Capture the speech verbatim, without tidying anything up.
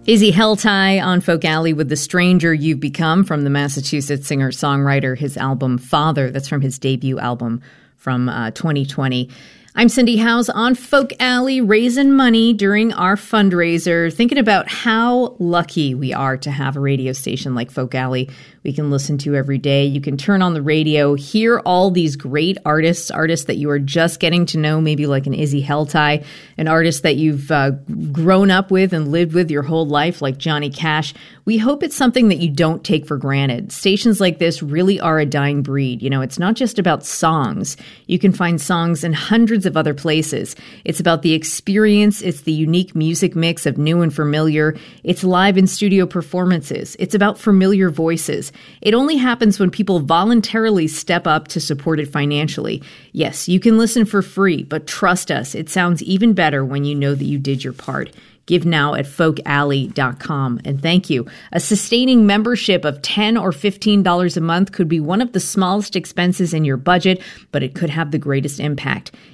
Izzy Helltie on Folk Alley with The Stranger You've Become from the Massachusetts singer-songwriter, his album Father. That's from his debut album from uh, twenty twenty. I'm Cindy Howes on Folk Alley, raising money during our fundraiser, thinking about how lucky we are to have a radio station like Folk Alley we can listen to every day. You can turn on the radio, hear all these great artists, artists that you are just getting to know, maybe like an Izzy Helltie, an artist that you've uh, grown up with and lived with your whole life, like Johnny Cash. We hope it's something that you don't take for granted. Stations like this really are a dying breed. You know, it's not just about songs. You can find songs in hundreds of other places. It's about the experience. It's the unique music mix of new and familiar. It's live in studio performances. It's about familiar voices. It only happens when people voluntarily step up to support it financially. Yes, you can listen for free, but trust us, it sounds even better when you know that you did your part. Give now at folk alley dot com. And thank you. A sustaining membership of ten dollars or fifteen dollars a month could be one of the smallest expenses in your budget, but it could have the greatest impact.